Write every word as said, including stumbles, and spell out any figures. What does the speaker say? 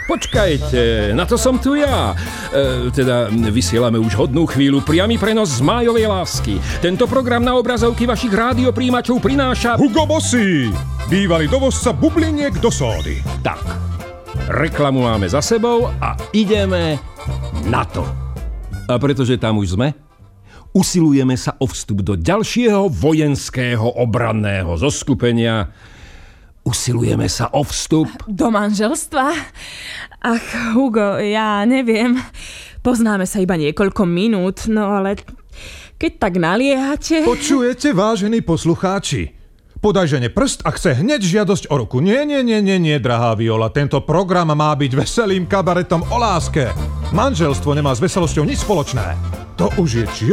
Počkajte, na to som tu ja. E, teda vysielame už hodnú chvíľu priamy prenos z májovej lásky. Tento program na obrazovky vašich rádiopríjimačov prináša Hugo Bossy, bývalý dovozca bubliniek do sódy. Tak, reklamu máme za sebou a ideme na to. A pretože tam už sme, usilujeme sa o vstup do ďalšieho vojenského obranného zoskupenia. Usilujeme sa o vstup... Do manželstva? Ach, Hugo, ja neviem. Poznáme sa iba niekoľko minút, no ale keď tak naliehate... Počujete, vážení poslucháči? Podaj žene prst a chce hneď žiadosť o ruku. Nie, nie, nie, nie, nie, drahá Viola. Tento program má byť veselým kabaretom o láske. Manželstvo nemá s veselosťou nič spoločné. To už je